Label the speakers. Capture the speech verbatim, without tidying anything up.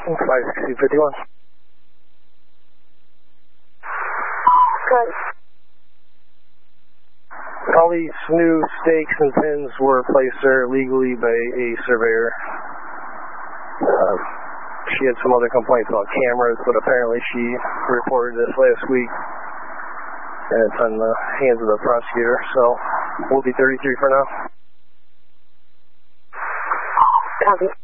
Speaker 1: five sixty fifty-one.
Speaker 2: Good.
Speaker 1: All these new stakes and pins were placed there legally by a surveyor. Uh, she had some other complaints about cameras, but apparently she reported this last week. And it's on the hands of the prosecutor, so we'll be thirty-three for now.
Speaker 2: Copy.